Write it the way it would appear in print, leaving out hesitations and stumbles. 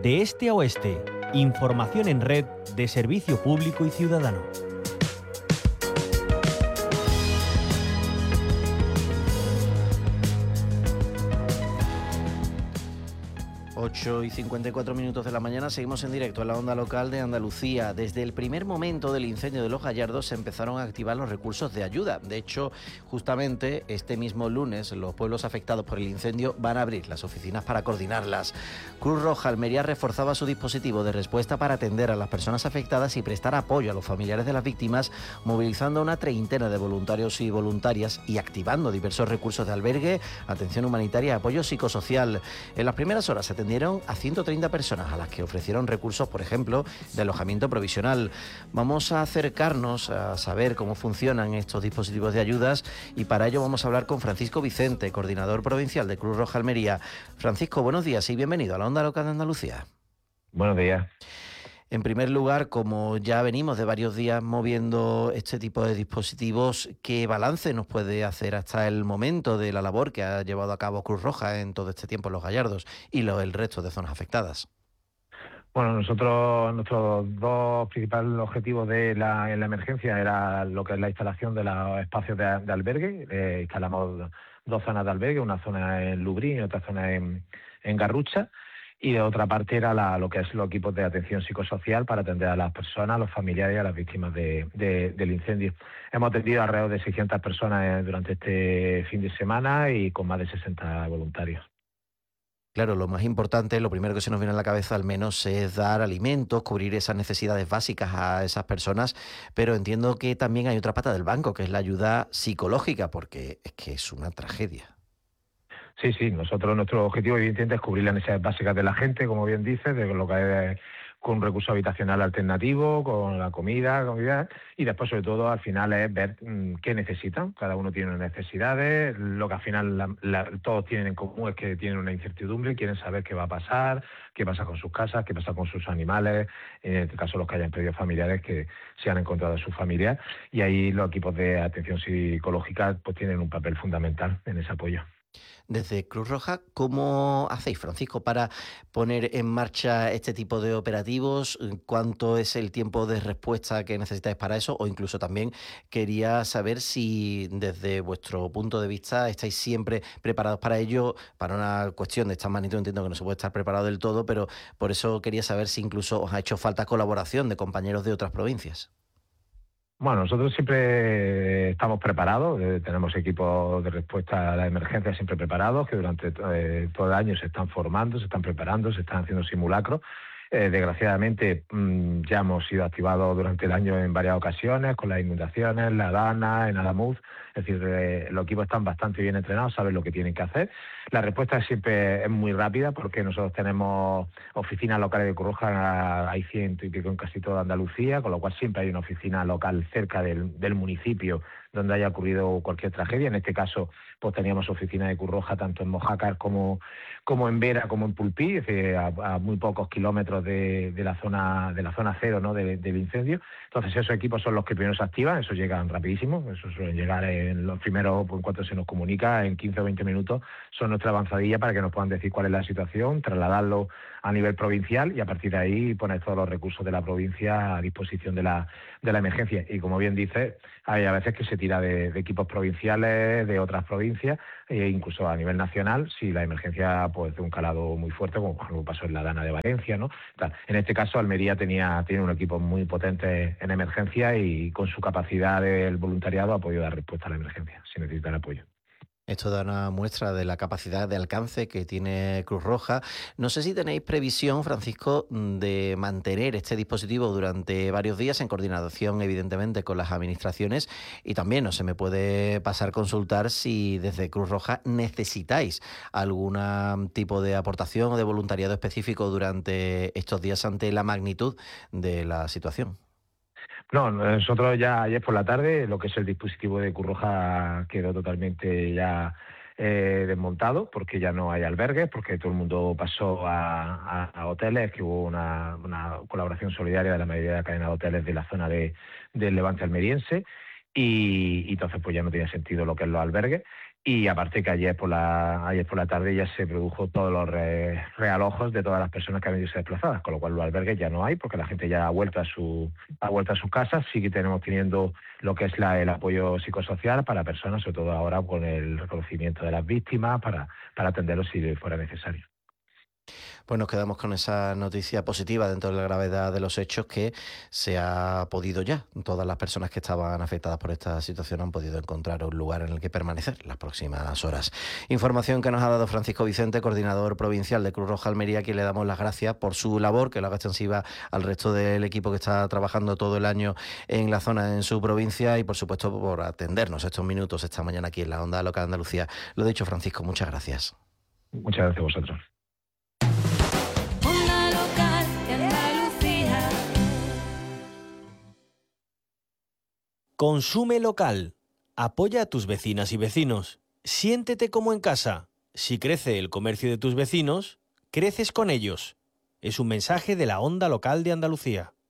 De este a oeste, información en red de servicio público y ciudadano. 8:54 de la mañana, seguimos en directo en la onda local de Andalucía. Desde el primer momento del incendio de Los Gallardos se empezaron a activar los recursos de ayuda. De hecho, justamente este mismo lunes los pueblos afectados por el incendio van a abrir las oficinas para coordinarlas. Cruz Roja Almería reforzaba su dispositivo de respuesta para atender a las personas afectadas y prestar apoyo a los familiares de las víctimas, movilizando a una treintena de voluntarios y voluntarias y activando diversos recursos de albergue, atención humanitaria y apoyo psicosocial. En las primeras horas se atendieron a 130 personas a las que ofrecieron recursos, por ejemplo, de alojamiento provisional. Vamos a acercarnos a saber cómo funcionan estos dispositivos de ayudas y para ello vamos a hablar con Francisco Vicente, coordinador provincial de Cruz Roja Almería. Francisco, buenos días y bienvenido a la onda local de Andalucía. Buenos días. En primer lugar, como ya venimos de varios días moviendo este tipo de dispositivos, ¿qué balance nos puede hacer hasta el momento de la labor que ha llevado a cabo Cruz Roja en todo este tiempo en Los Gallardos y el resto de zonas afectadas? Bueno, nuestros dos principales objetivos en la emergencia era lo que es la instalación de los espacios de albergue. Instalamos dos zonas de albergue, una zona en Lubrín y otra zona en Garrucha. Y de otra parte era lo que es los equipos de atención psicosocial para atender a las personas, a los familiares y a las víctimas del incendio. Hemos atendido alrededor de 600 personas durante este fin de semana y con más de 60 voluntarios. Claro, lo más importante, lo primero que se nos viene a la cabeza al menos es dar alimentos, cubrir esas necesidades básicas a esas personas, pero entiendo que también hay otra pata del banco, que es la ayuda psicológica, porque es que es una tragedia. Sí, nuestro objetivo evidentemente es cubrir las necesidades básicas de la gente, como bien dices, de lo que es con un recurso habitacional alternativo, con la comida, y después sobre todo al final es ver qué necesitan. Cada uno tiene unas necesidades, lo que al final todos tienen en común es que tienen una incertidumbre, quieren saber qué va a pasar, qué pasa con sus casas, qué pasa con sus animales, en este caso los que hayan perdido familiares que se han encontrado a sus familias, y ahí los equipos de atención psicológica pues tienen un papel fundamental en ese apoyo. Desde Cruz Roja, ¿cómo hacéis, Francisco, para poner en marcha este tipo de operativos? ¿Cuánto es el tiempo de respuesta que necesitáis para eso? O incluso también quería saber si desde vuestro punto de vista estáis siempre preparados para ello. Para una cuestión de esta magnitud entiendo que no se puede estar preparado del todo, pero por eso quería saber si incluso os ha hecho falta colaboración de compañeros de otras provincias. Bueno, nosotros siempre estamos preparados, tenemos equipos de respuesta a la emergencia siempre preparados, que durante todo el año se están formando, se están preparando, se están haciendo simulacros. Desgraciadamente ya hemos sido activados durante el año en varias ocasiones, con las inundaciones, la Dana, en Alamuz. Es decir, los equipos están bastante bien entrenados, saben lo que tienen que hacer. La respuesta siempre es muy rápida porque nosotros tenemos oficinas locales de Cruz Roja, hay 100 y pico en casi toda Andalucía, con lo cual siempre hay una oficina local cerca del municipio donde haya ocurrido cualquier tragedia. En este caso, pues teníamos oficina de Cruz Roja tanto en Mojácar como en Vera, como en Pulpí, es decir, a muy pocos kilómetros de la zona cero, ¿no?, del incendio. Entonces esos equipos son los que primero se activan, esos llegan rapidísimo, esos suelen llegar en los primeros, pues, en cuanto se nos comunica, en 15 o 20 minutos son nuestra avanzadilla para que nos puedan decir cuál es la situación, trasladarlo a nivel provincial y a partir de ahí poner todos los recursos de la provincia a disposición de la emergencia. Y como bien dices, hay a veces que se tira de equipos provinciales de otras provincias e incluso a nivel nacional si la emergencia pues de un calado muy fuerte, como por ejemplo pasó en la Dana de Valencia, ¿no? En este caso Almería tiene un equipo muy potente en emergencia y con su capacidad del voluntariado ha podido dar respuesta a la emergencia si necesitan apoyo. Esto da una muestra de la capacidad de alcance que tiene Cruz Roja. No sé si tenéis previsión, Francisco, de mantener este dispositivo durante varios días en coordinación, evidentemente, con las administraciones. Y también no se me puede pasar consultar si desde Cruz Roja necesitáis algún tipo de aportación o de voluntariado específico durante estos días ante la magnitud de la situación. No, nosotros ya ayer por la tarde lo que es el dispositivo de Cruz Roja quedó totalmente ya desmontado porque ya no hay albergues, porque todo el mundo pasó a hoteles, que hubo una colaboración solidaria de la mayoría de la cadena de hoteles de la zona del Levante almeriense y entonces pues ya no tiene sentido lo que es los albergues. Y aparte que ayer por la tarde ya se produjo todos los realojos de todas las personas que han ido desplazadas, con lo cual los albergues ya no hay porque la gente ya ha vuelto a sus casas. Sí que tenemos teniendo lo que es el apoyo psicosocial para personas, sobre todo ahora con el reconocimiento de las víctimas, para atenderlos si fuera necesario. Pues nos quedamos con esa noticia positiva dentro de la gravedad de los hechos, que se ha podido ya. Todas las personas que estaban afectadas por esta situación han podido encontrar un lugar en el que permanecer las próximas horas. Información que nos ha dado Francisco Vicente, coordinador provincial de Cruz Roja Almería, a quien le damos las gracias por su labor, que lo haga extensiva al resto del equipo que está trabajando todo el año en la zona, en su provincia, y por supuesto por atendernos estos minutos esta mañana aquí en la Onda Local de Andalucía. Lo dicho, Francisco, muchas gracias. Muchas gracias a vosotros. Consume local. Apoya a tus vecinas y vecinos. Siéntete como en casa. Si crece el comercio de tus vecinos, creces con ellos. Es un mensaje de la Onda Local de Andalucía.